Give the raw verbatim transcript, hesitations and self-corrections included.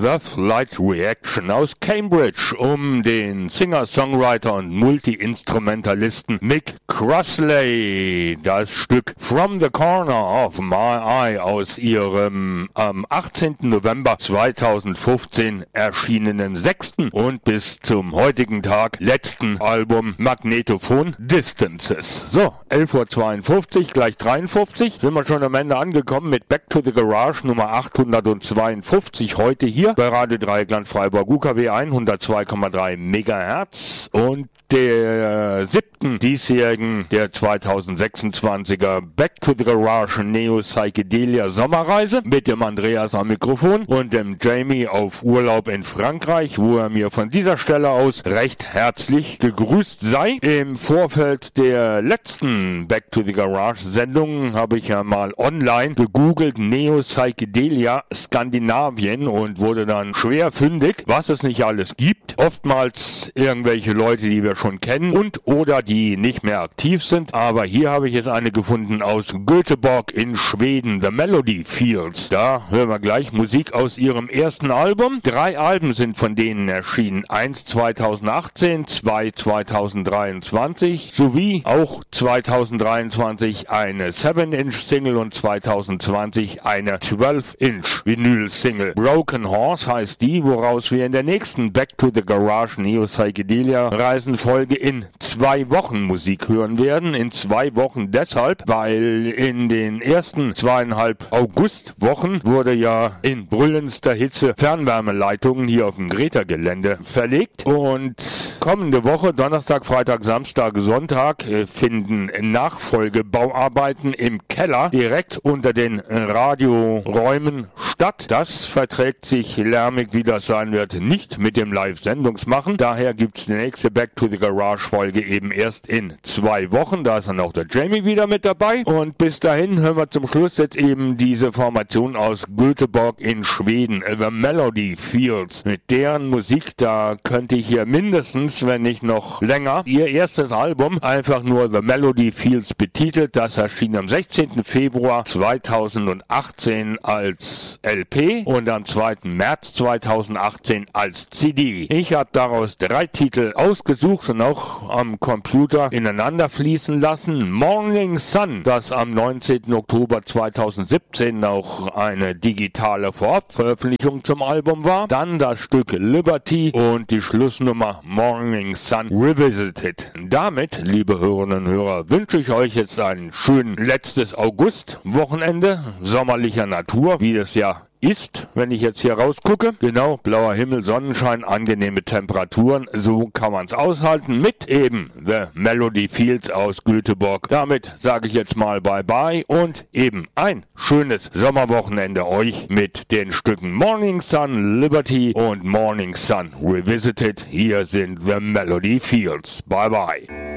The Flight Reaction aus Cambridge um den Singer-Songwriter und Multi-Instrumentalisten Mick Crossley. Das Stück From the Corner of My Eye aus ihrem am achtzehnten November zweitausendfünfzehn erschienenen sechsten und bis zum heutigen Tag letzten Album Magnetophone Distances. So, elf Uhr zweiundfünfzig, gleich dreiundfünfzig, sind wir schon am Ende angekommen mit Back to the Garage Nummer achthundertzweiundfünfzig heute hier bei Radio Dreieckland Freiburg U K W hundertzwei Komma drei Megahertz und der siebten diesjährigen der zweitausendsechsundzwanziger Back to the Garage Neo Psychedelia Sommerreise mit dem Andreas am Mikrofon und dem Jamie auf Urlaub in Frankreich, wo er mir von dieser Stelle aus recht herzlich gegrüßt sei. Im Vorfeld der letzten Back to the Garage Sendung habe ich ja mal online gegoogelt Neo Psychedelia Skandinavien und wurde dann schwer fündig, was es nicht alles gibt. Oftmals irgendwelche Leute, die wir schon kennen und oder die nicht mehr aktiv sind, aber hier habe ich jetzt eine gefunden aus Göteborg in Schweden, The Melody Fields. Da hören wir gleich Musik aus ihrem ersten Album. Drei Alben sind von denen erschienen. Eins zweitausendachtzehn, zwei zweitausenddreiundzwanzig sowie auch zweitausenddreiundzwanzig eine seven inch Single und zweitausendzwanzig eine zwölf inch Vinyl Single. Broken Horse heißt die, woraus wir in der nächsten Back to the Garage Neo Psychedelia Reisenfolge in zwei Wochen Musik hören werden. In zwei Wochen deshalb, weil in den ersten zweieinhalb Augustwochen wurde ja in brüllendster Hitze Fernwärmeleitungen hier auf dem Greta-Gelände verlegt und kommende Woche, Donnerstag, Freitag, Samstag, Sonntag, finden Nachfolgebauarbeiten im Keller direkt unter den Radioräumen statt. Das verträgt sich lärmig, wie das sein wird, nicht mit dem Live-Sendungsmachen. Daher gibt's die nächste Back to the Garage Folge eben erst in zwei Wochen. Da ist dann auch der Jamie wieder mit dabei. Und bis dahin hören wir zum Schluss jetzt eben diese Formation aus Göteborg in Schweden, The Melody Fields. Mit deren Musik, da könnte ich hier mindestens, wenn nicht noch länger, ihr erstes Album, einfach nur The Melody Fields betitelt. Das erschien am sechzehnten Februar zweitausendachtzehn als L P und am zweiten März zweitausendachtzehn als C D. Ich habe daraus drei Titel ausgesucht und auch am Computer ineinander fließen lassen. Morning Sun, das am neunzehnten Oktober zweitausendsiebzehn auch eine digitale Vorabveröffentlichung zum Album war. Dann das Stück Liberty und die Schlussnummer Morning Sun Revisited. Damit, liebe Hörerinnen und Hörer, wünsche ich euch jetzt ein schönes letztes August-Wochenende sommerlicher Natur, wie das ja ist, wenn ich jetzt hier rausgucke. Genau, blauer Himmel, Sonnenschein, angenehme Temperaturen, so kann man es aushalten mit eben The Melody Fields aus Göteborg. Damit sage ich jetzt mal Bye-Bye und eben ein schönes Sommerwochenende euch mit den Stücken Morning Sun, Liberty und Morning Sun Revisited. Hier sind The Melody Fields. Bye-Bye.